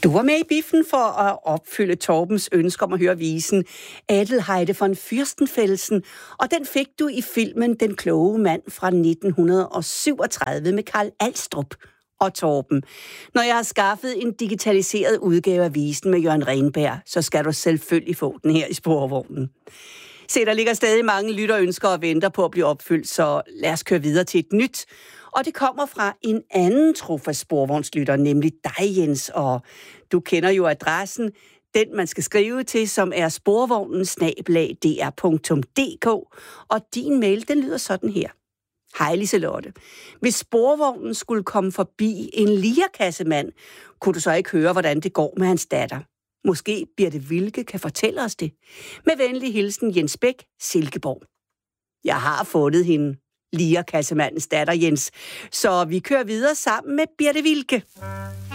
Du var med i biffen for at opfylde Torbens ønske om at høre visen Adelheide von Fürstenfelsen, og den fik du i filmen Den kloge mand fra 1937 med Carl Alstrup og Torben. Når jeg har skaffet en digitaliseret udgave af visen med Jørgen Renberg, så skal du selvfølgelig få den her i sporvognen. Se, der ligger stadig mange lytterønsker og venter på at blive opfyldt, så lad os køre videre til et nyt. Og det kommer fra en anden trofast sporvognslytter, nemlig dig, Jens. Og du kender jo adressen, den man skal skrive til, som er sporvognen@dr.dk. Og din mail, den lyder sådan her. Hej Liselotte. Hvis sporvognen skulle komme forbi en lierkassemand, kunne du så ikke høre, hvordan det går med hans datter? Måske Birte Wilke kan fortælle os det. Med venlig hilsen Jens Bæk, Silkeborg. Jeg har fundet hende, lierkassemandens datter Jens, så vi kører videre sammen med Birte Wilke.